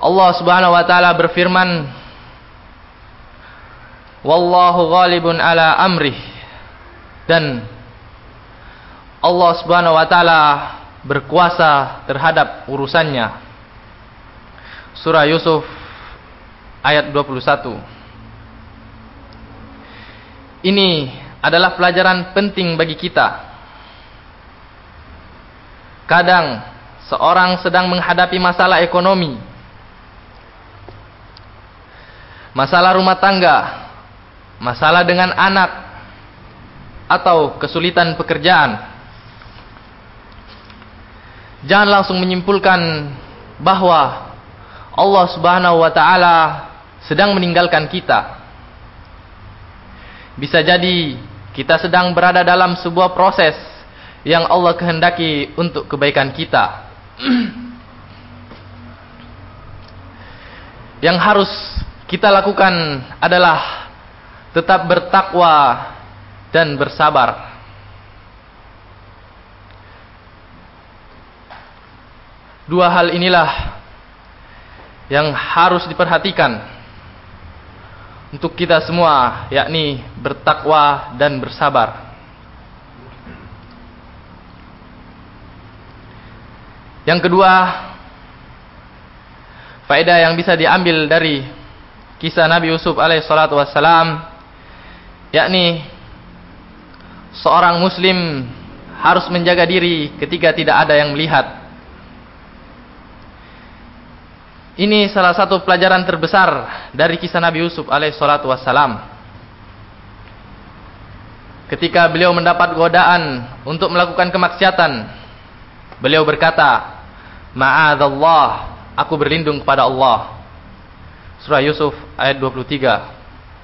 Allah Subhanahu wa taala berfirman, "Wallahu ghalibun ala amrih." Dan Allah Subhanahu wa taala berkuasa terhadap urusannya. Surah Yusuf ayat 21. Ini adalah pelajaran penting bagi kita. Kadang seorang sedang menghadapi masalah ekonomi, masalah rumah tangga, masalah dengan anak, atau kesulitan pekerjaan. Jangan langsung menyimpulkan bahwa Allah Subhanahu wa taala sedang meninggalkan kita. Bisa jadi kita sedang berada dalam sebuah proses yang Allah kehendaki untuk kebaikan kita. Yang harus kita lakukan adalah tetap bertakwa dan bersabar. Dua hal inilah yang harus diperhatikan untuk kita semua, yakni bertakwa dan bersabar. Yang kedua, faedah yang bisa diambil dari kisah Nabi Yusuf alaihissalatu wassalam, yakni seorang muslim harus menjaga diri ketika tidak ada yang melihat. Ini salah satu pelajaran terbesar dari kisah Nabi Yusuf alaihissalatu wassalam. Ketika beliau mendapat godaan untuk melakukan kemaksiatan, beliau berkata, "Ma'adzallah, aku berlindung kepada Allah." Surah Yusuf ayat 23.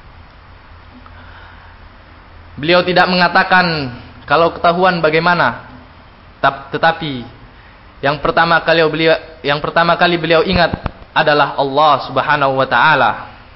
Beliau tidak mengatakan kalau ketahuan bagaimana, tetapi yang pertama kali beliau ingat adalah Allah Subhanahu wa taala.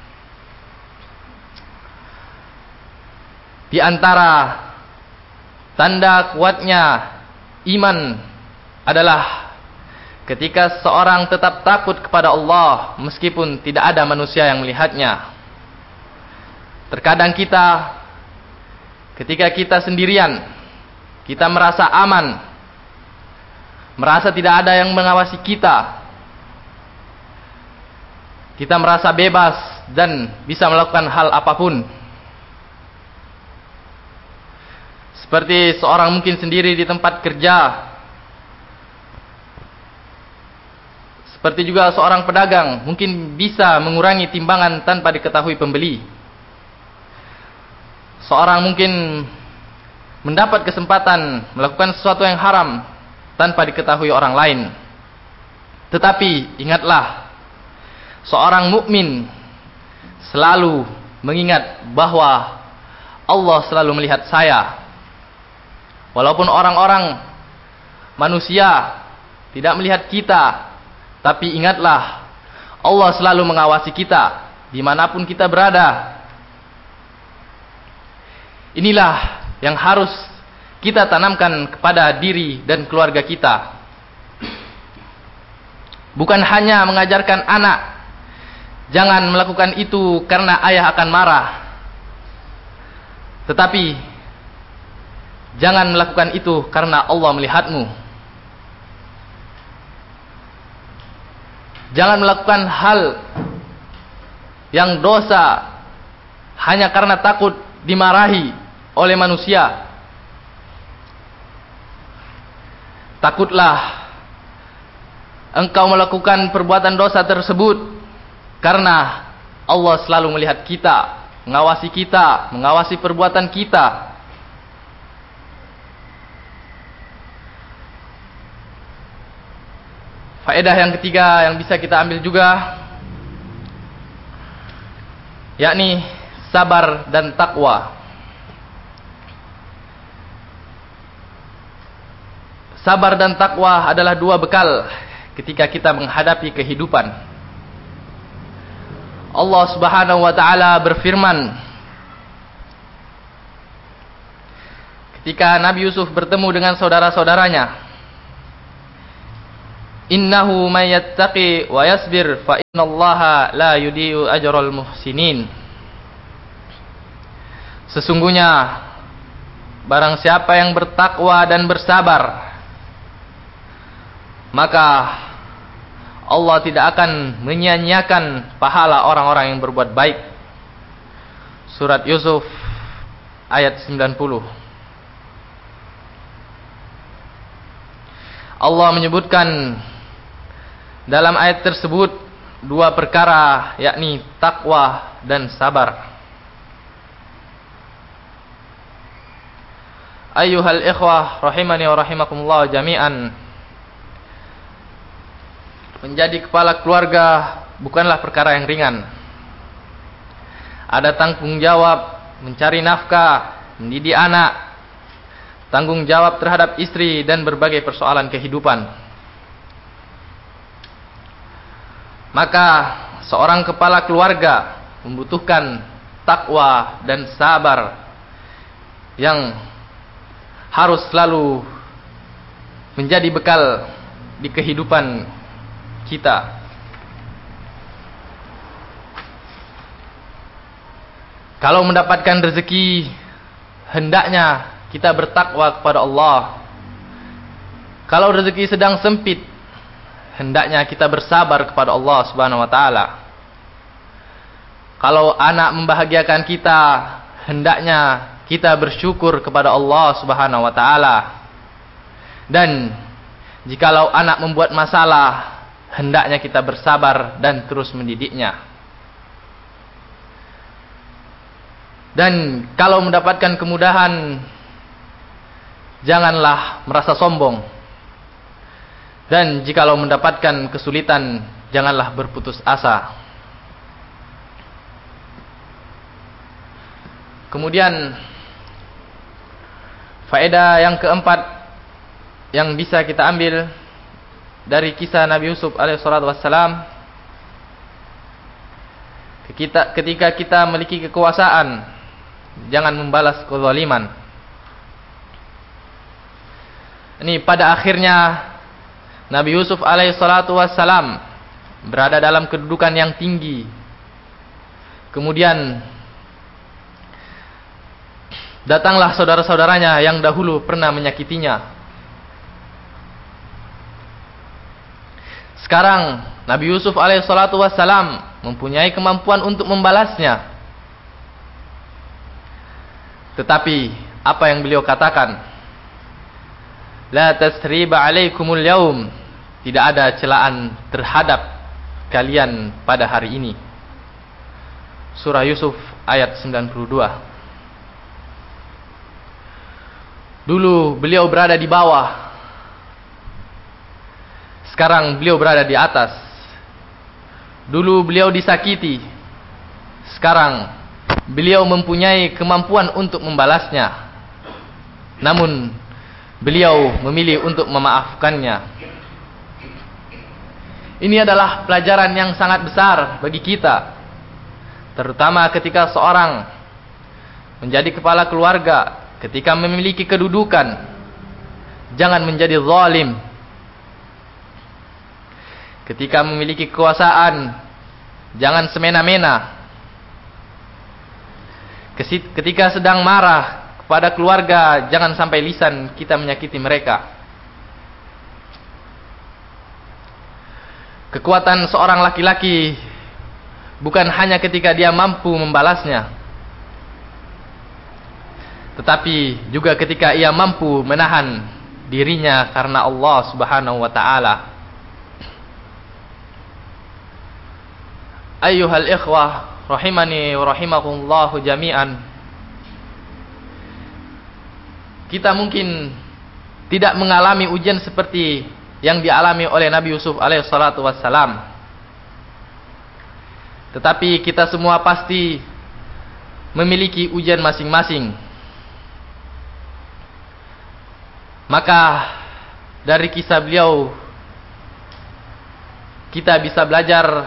Di antara tanda kuatnya iman adalah ketika seorang tetap takut kepada Allah meskipun tidak ada manusia yang melihatnya. Terkadang ketika kita sendirian, kita merasa aman, merasa tidak ada yang mengawasi kita. Kita merasa bebas dan bisa melakukan hal apapun. Seperti seorang mungkin sendiri di tempat kerja. Seperti juga seorang pedagang mungkin bisa mengurangi timbangan tanpa diketahui pembeli. Seorang mungkin mendapat kesempatan melakukan sesuatu yang haram tanpa diketahui orang lain. Tetapi ingatlah, seorang mukmin selalu mengingat bahwa Allah selalu melihat saya. Walaupun orang-orang manusia tidak melihat kita, tapi ingatlah Allah selalu mengawasi kita dimanapun kita berada. Inilah yang harus kita tanamkan kepada diri dan keluarga kita. Bukan hanya mengajarkan anak, jangan melakukan itu karena ayah akan marah. Tetapi jangan melakukan itu karena Allah melihatmu. Jangan melakukan hal yang dosa hanya karena takut dimarahi oleh manusia. Takutlah engkau melakukan perbuatan dosa tersebut karena Allah selalu melihat kita, mengawasi perbuatan kita. Faedah yang ketiga yang bisa kita ambil juga, yakni sabar dan takwa. Sabar dan takwa adalah dua bekal ketika kita menghadapi kehidupan. Allah Subhanahu wa taala berfirman ketika Nabi Yusuf bertemu dengan saudara-saudaranya, Innahu may yattaqi wa yasbir fa innallaha la yudhi'u ajral muhsinin. Sesungguhnya barang siapa yang bertakwa dan bersabar, maka Allah tidak akan menyia-nyiakan pahala orang-orang yang berbuat baik. Surat Yusuf ayat 90. Allah menyebutkan dalam ayat tersebut dua perkara, yakni takwa dan sabar. Ayyuhal ikhwah rahimani wa rahimakumullah jami'an. Menjadi kepala keluarga bukanlah perkara yang ringan. Ada tanggung jawab mencari nafkah, mendidik anak, tanggung jawab terhadap istri dan berbagai persoalan kehidupan. Maka seorang kepala keluarga membutuhkan takwa dan sabar yang harus selalu menjadi bekal di kehidupan kita. Kalau mendapatkan rezeki, hendaknya kita bertakwa kepada Allah. Kalau rezeki sedang sempit, hendaknya kita bersabar kepada Allah Subhanahu wa taala. Kalau anak membahagiakan kita, hendaknya kita bersyukur kepada Allah Subhanahu wa taala. Dan jikalau anak membuat masalah, hendaknya kita bersabar dan terus mendidiknya. Dan kalau mendapatkan kemudahan, janganlah merasa sombong. Dan jikalau mendapatkan kesulitan, janganlah berputus asa. Kemudian faedah yang keempat yang bisa kita ambil dari kisah Nabi Yusuf alaihissalatu wassalam, ketika kita memiliki kekuasaan, jangan membalas kezaliman. Ini pada akhirnya Nabi Yusuf alaihissalatu wassalam berada dalam kedudukan yang tinggi. Kemudian datanglah saudara-saudaranya yang dahulu pernah menyakitinya. Sekarang Nabi Yusuf alaihissalatu wassalam mempunyai kemampuan untuk membalasnya. Tetapi apa yang beliau katakan? La tasriba alaikumul yaum. Tidak ada celaan terhadap kalian pada hari ini. Surah Yusuf ayat 92. Dulu beliau berada di bawah, sekarang beliau berada di atas. Dulu beliau disakiti, sekarang beliau mempunyai kemampuan untuk membalasnya. Namun beliau memilih untuk memaafkannya. Ini adalah pelajaran yang sangat besar bagi kita, terutama ketika seorang menjadi kepala keluarga, ketika memiliki kedudukan. Jangan menjadi zalim. Ketika memiliki kekuasaan, jangan semena-mena. Ketika sedang marah kepada keluarga, jangan sampai lisan kita menyakiti mereka. Kekuatan seorang laki-laki bukan hanya ketika dia mampu membalasnya, tetapi juga ketika ia mampu menahan dirinya karena Allah Subhanahu wa taala. Ayyuhal ikhwah rahimani wa rahimakumullahu jami'an. Kita mungkin tidak mengalami ujian seperti yang dialami oleh Nabi Yusuf alaihissalatu wassalam, tetapi kita semua pasti memiliki ujian masing-masing. Maka dari kisah beliau kita bisa belajar,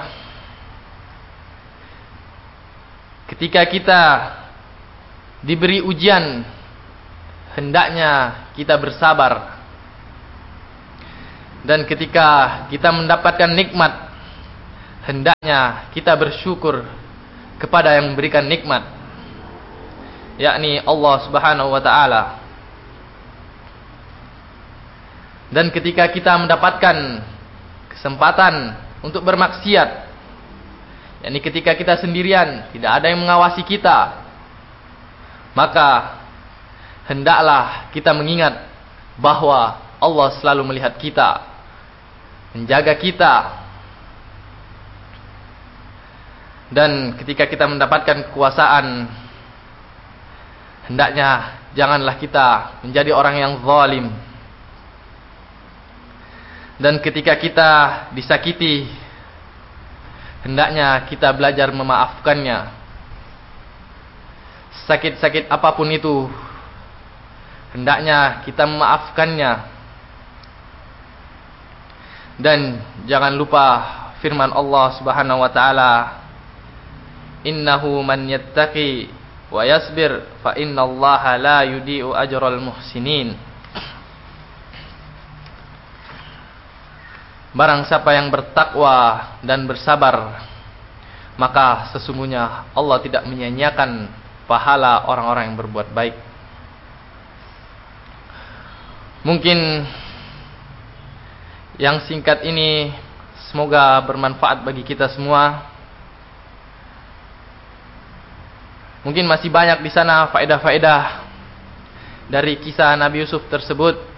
ketika kita diberi ujian, hendaknya kita bersabar. Dan ketika kita mendapatkan nikmat, hendaknya kita bersyukur kepada yang memberikan nikmat, yakni Allah Subhanahu wa taala. Dan ketika kita mendapatkan kesempatan untuk bermaksiat, yakni ketika kita sendirian, tidak ada yang mengawasi kita, maka hendaklah kita mengingat bahwa Allah selalu melihat kita, menjaga kita. Dan ketika kita mendapatkan kekuasaan, hendaknya janganlah kita menjadi orang yang zalim. Dan ketika kita disakiti, hendaknya kita belajar memaafkannya. Sakit-sakit apapun itu, hendaknya kita memaafkannya. Dan jangan lupa firman Allah Subhanahu wa taala, innahu man yattaqi wa yasbir fa innallaha la yudi'u ajral muhsinin. Barang siapa yang bertakwa dan bersabar, maka sesungguhnya Allah tidak menyia-nyiakan pahala orang-orang yang berbuat baik. Mungkin yang singkat ini semoga bermanfaat bagi kita semua. Mungkin masih banyak di sana faedah-faedah dari kisah Nabi Yusuf tersebut.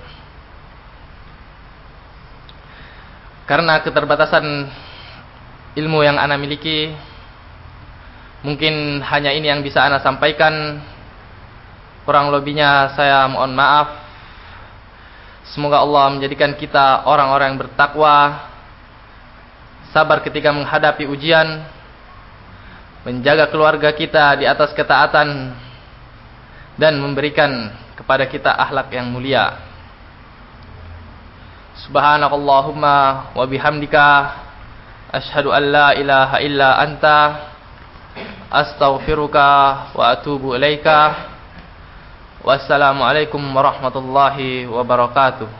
Karena keterbatasan ilmu yang ana miliki, mungkin hanya ini yang bisa ana sampaikan. Kurang lebihnya saya mohon maaf. Semoga Allah menjadikan kita orang-orang yang bertakwa, sabar ketika menghadapi ujian, menjaga keluarga kita di atas ketaatan, dan memberikan kepada kita akhlak yang mulia. Subhanakallahumma wa bihamdika asyhadu an la ilaha illa anta astaghfiruka wa atubu ilaika. Wassalamualaikum warahmatullahi wabarakatuh.